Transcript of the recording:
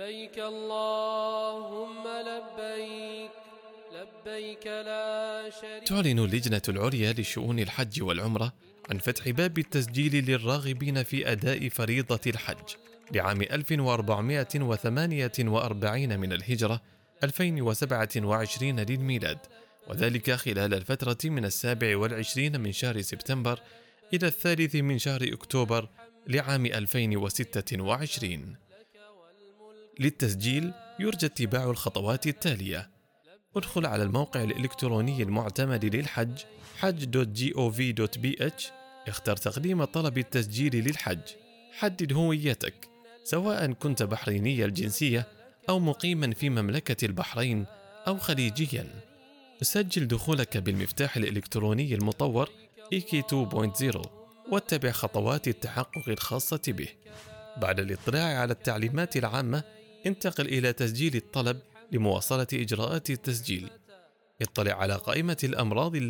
لبيك اللهم لبيك لبيك لا شريك. تعلن اللجنة العليا لشؤون الحج والعمرة عن فتح باب التسجيل للراغبين في أداء فريضة الحج لعام 1448 من الهجرة 2027 للميلاد، وذلك خلال الفترة من 27 من شهر سبتمبر إلى 3 من شهر أكتوبر لعام 2026. للتسجيل يرجى اتباع الخطوات التالية: ادخل على الموقع الإلكتروني المعتمد للحج hajj.gov.bh، اختر تقديم طلب التسجيل للحج، حدد هويتك سواء كنت بحريني الجنسية أو مقيما في مملكة البحرين أو خليجيا، سجل دخولك بالمفتاح الإلكتروني المطور EK 2.0 واتبع خطوات التحقق الخاصة به. بعد الاطلاع على التعليمات العامة انتقل إلى تسجيل الطلب لمواصلة إجراءات التسجيل. اطلع على قائمة الأمراض